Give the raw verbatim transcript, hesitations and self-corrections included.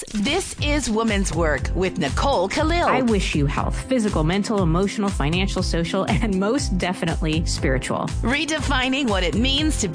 This is Woman's Work with Nicole Khalil. I wish you health, physical, mental, emotional, financial, social, and most definitely spiritual. Redefining what it means to be